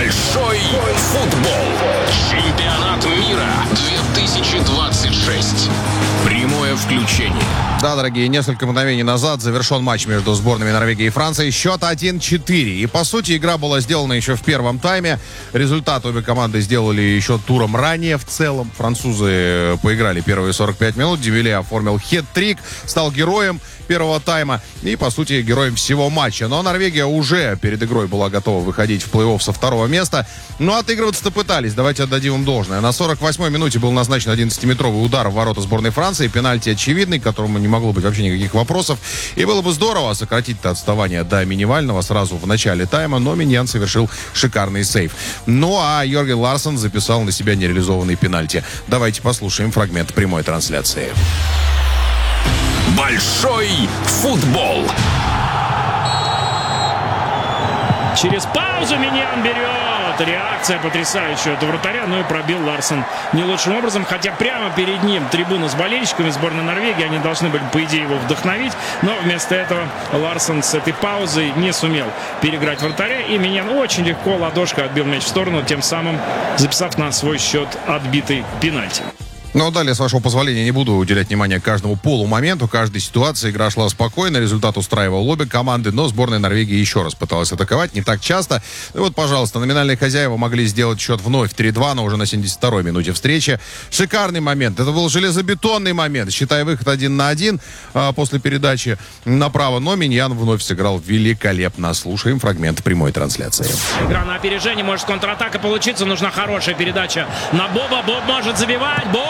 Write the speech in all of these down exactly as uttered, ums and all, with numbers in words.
Большой футбол. Чемпионат мира две тысячи двадцать шесть. Прямое включение. Да, дорогие, несколько мгновений назад завершен матч между сборными Норвегии и Франции. Счет один-четыре. И, по сути, игра была сделана еще в первом тайме. Результат обе команды сделали еще туром ранее в целом. Французы поиграли первые сорок пять минут. Дембеле оформил хет-трик, стал героем первого тайма и, по сути, героем всего матча. Но Норвегия уже перед игрой была готова выходить в плей-офф со второго места. Но отыгрываться-то пытались. Давайте отдадим им должное. На сорок восьмой минуте был назначен одиннадцатиметровый удар в ворота сборной Франции. Пенальти очевидный, к которому не могло быть вообще никаких вопросов. И было бы здорово сократить-то отставание до минимального сразу в начале тайма, но Миньян совершил шикарный сейв. Ну а Йорген Ларсон записал на себя нереализованный пенальти. Давайте послушаем фрагмент прямой трансляции. Большой футбол. Через паузу Миньян берет. Реакция потрясающая от вратаря. Ну и пробил Ларсон не лучшим образом. Хотя прямо перед ним трибуна с болельщиками сборной Норвегии. Они должны были, по идее, его вдохновить. Но вместо этого Ларсон с этой паузой не сумел переиграть вратаря. И Миньян очень легко ладошкой отбил мяч в сторону, тем самым записав на свой счет отбитый пенальти. Но далее, с вашего позволения, не буду уделять внимание каждому полумоменту, каждой ситуации. Игра шла спокойно, результат устраивал обе команды, но сборная Норвегии еще раз пыталась атаковать, не так часто. И вот, пожалуйста, номинальные хозяева могли сделать счет вновь три-два, но уже на семьдесят второй минуте встречи. Шикарный момент. Это был железобетонный момент. Считай, выход один на один а, после передачи направо, но Миньян вновь сыграл великолепно. Слушаем фрагмент прямой трансляции. Игра на опережение, может контратака получиться, нужна хорошая передача на Боба. Боб может забивать. Боб!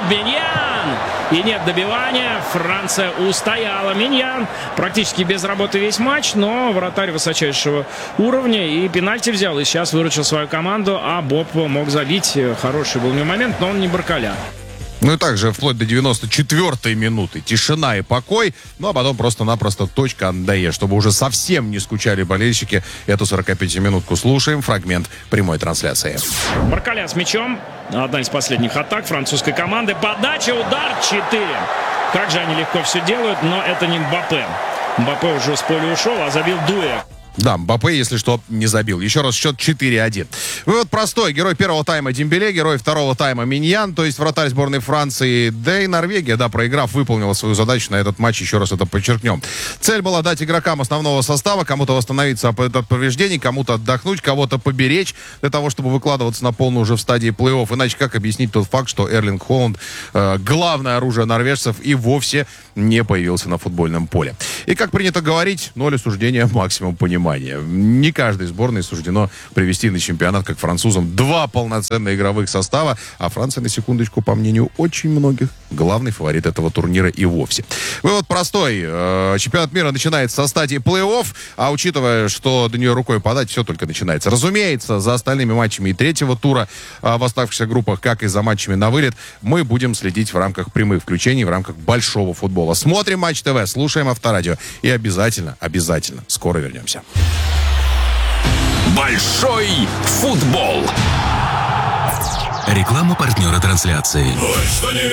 Миньян! И нет добивания. Франция устояла. Миньян практически без работы весь матч, но вратарь высочайшего уровня и пенальти взял. И сейчас выручил свою команду, а Боб мог забить. Хороший был у него момент, но он не Баркаля. Ну и также вплоть до девяносто четвёртой минуты тишина и покой, ну а потом просто-напросто точка Андае, чтобы уже совсем не скучали болельщики. Эту сорокапятиминутку слушаем. Фрагмент прямой трансляции. Баркаля с мячом. Одна из последних атак французской команды. Подача, удар, четыре. Как же они легко все делают, но это не Мбаппе. Мбаппе уже с поля ушел, а забил Дуэ. Да, Мбаппе, если что, не забил. Еще раз счет четыре-один. Вывод простой. Герой первого тайма Дембеле, герой второго тайма Миньян, то есть вратарь сборной Франции. Да и Норвегия, да, проиграв, выполнила свою задачу на этот матч. Еще раз это подчеркнем. Цель была дать игрокам основного состава, кому-то восстановиться от повреждений, кому-то отдохнуть, кого-то поберечь, для того, чтобы выкладываться на полную уже в стадии плей-офф. Иначе как объяснить тот факт, что Эрлинг Холланд, э, главное оружие норвежцев, и вовсе не появился на футбольном поле. И, как принято говорить, ноль осуждения, максимум понимания. Не каждой сборной суждено привести на чемпионат, как французам, два полноценных игровых состава, а Франция, на секундочку, по мнению очень многих, главный фаворит этого турнира и вовсе. Вывод простой. Чемпионат мира начинается со стадии плей-офф, а учитывая, что до нее рукой подать, все только начинается. Разумеется, за остальными матчами и третьего тура в оставшихся группах, как и за матчами на вылет, мы будем следить в рамках прямых включений, в рамках большого футбола. Смотрим Матч ТВ, слушаем Авторадио и обязательно, обязательно скоро вернемся. Большой футбол. Реклама партнера трансляции. Ой, что не